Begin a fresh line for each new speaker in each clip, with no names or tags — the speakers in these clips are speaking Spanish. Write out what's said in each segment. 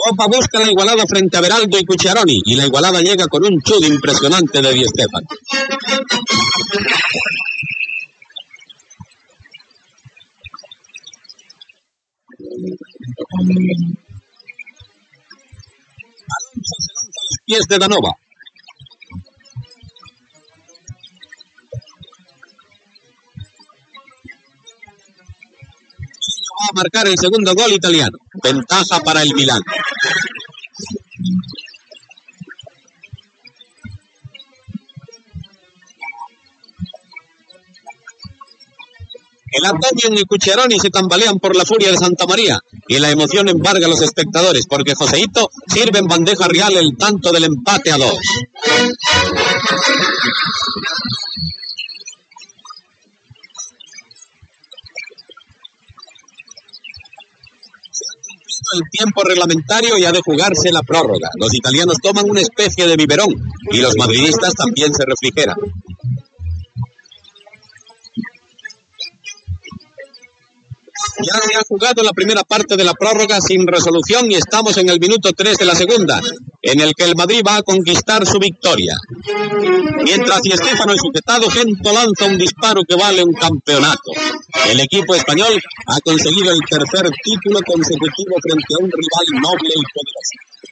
Copa busca la igualada frente a Beraldo y Cucciaroni, y la igualada llega con un chud impresionante de Di Stéfano. Alonso se lanza a los pies de Danova. Va a marcar el segundo gol italiano. Ventaja para el Milán. El Antonio y Cucciaroni se tambalean por la furia de Santa María y la emoción embarga a los espectadores porque Joseito sirve en bandeja real el tanto del empate a 2. El tiempo reglamentario y ha de jugarse la prórroga. Los italianos toman una especie de biberón y los madridistas también se refrigeran. Ya se ha jugado la primera parte de la prórroga sin resolución y estamos en el minuto 3 de la segunda, en el que el Madrid va a conquistar su victoria. Mientras Di Stéfano es sujetado, Gento lanza un disparo que vale un campeonato. El equipo español ha conseguido el tercer título consecutivo frente a un rival noble y poderoso.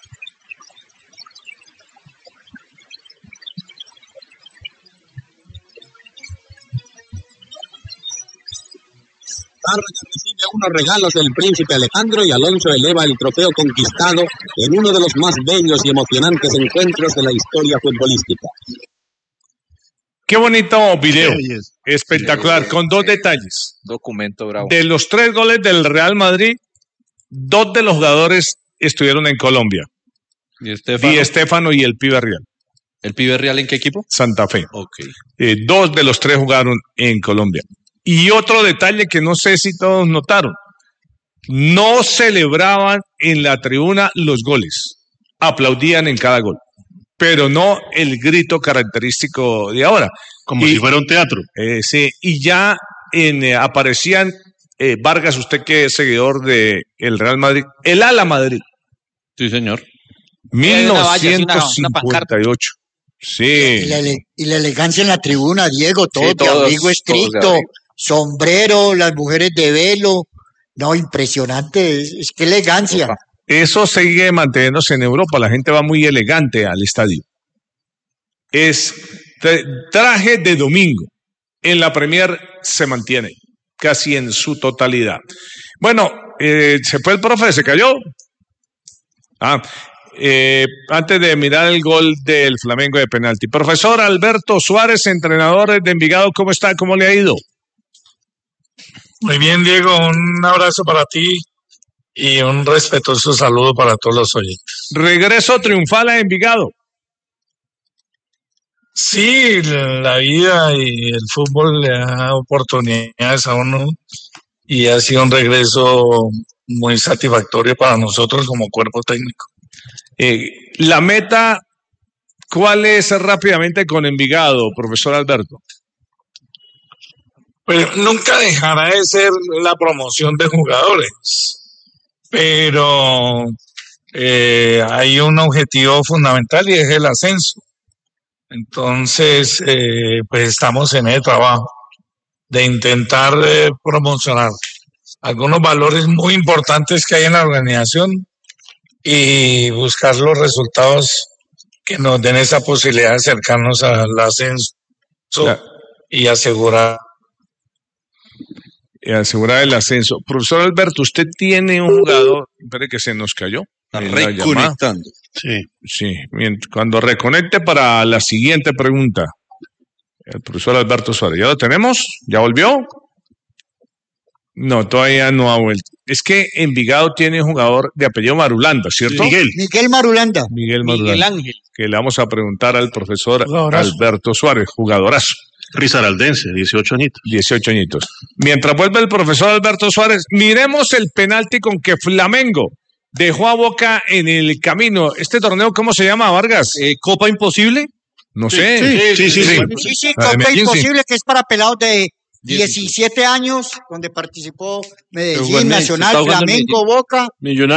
Tárrega recibe unos regalos del príncipe Alejandro y Alonso eleva el trofeo conquistado en uno de los más bellos y emocionantes encuentros de la historia futbolística.
Qué bonito video, espectacular, con dos detalles.
Documento bravo.
De los 3 goles del Real Madrid, 2 de los jugadores estuvieron en Colombia. Di Stéfano y el Pibe Real.
¿El Pibe Real en qué equipo?
Santa Fe.
Okay.
2 de los 3 jugaron en Colombia. Y otro detalle que no sé si todos notaron, no celebraban en la tribuna los goles, aplaudían en cada gol, pero no el grito característico de ahora.
Como si fuera un teatro.
Sí, y ya aparecían, Vargas, usted que es seguidor del Real Madrid, el Ala Madrid.
Sí, señor.
1958. Sí.
Y la elegancia en la tribuna, Diego, todo de abrigo estricto, sombrero, las mujeres de velo. No, impresionante, es que elegancia.
Eso sigue manteniéndose en Europa, la gente va muy elegante al estadio. Es traje de domingo. En la Premier se mantiene casi en su totalidad. Bueno, se fue el profe, se cayó. Antes de mirar el gol del Flamengo de penalti. Profesor Alberto Suárez, entrenador de Envigado, ¿cómo está? ¿Cómo le ha ido?
Muy bien, Diego, un abrazo para ti y un respetuoso saludo para todos los oyentes.
Regreso triunfal a Envigado.
Sí, la vida y el fútbol le da oportunidades a uno y ha sido un regreso muy satisfactorio para nosotros como cuerpo técnico.
La meta, ¿cuál es rápidamente con Envigado, profesor Alberto?
Pues nunca dejará de ser la promoción de jugadores, pero hay un objetivo fundamental y es el ascenso. Entonces, pues estamos en el trabajo de intentar promocionar algunos valores muy importantes que hay en la organización y buscar los resultados que nos den esa posibilidad de acercarnos al ascenso y asegurar
el ascenso. Profesor Alberto, usted tiene un jugador, espere que se nos cayó.
Reconectando.
Sí. Cuando reconecte para la siguiente pregunta. El profesor Alberto Suárez, ¿ya lo tenemos? ¿Ya volvió? No, todavía no ha vuelto. Es que Envigado tiene un jugador de apellido Marulanda, ¿cierto?
Miguel Marulanda.
Miguel Ángel. Que le vamos a preguntar al profesor Alberto Suárez, jugadorazo.
Risaraldense, 18 añitos.
18 añitos. Mientras vuelve el profesor Alberto Suárez, miremos el penalti con que Flamengo dejó a Boca en el camino. ¿Este torneo cómo se llama, Vargas?
¿Copa Imposible?
No sé.
Sí, Copa Imposible, que es para pelados de 17 años, donde participó Medellín, Nacional, Flamengo, Boca.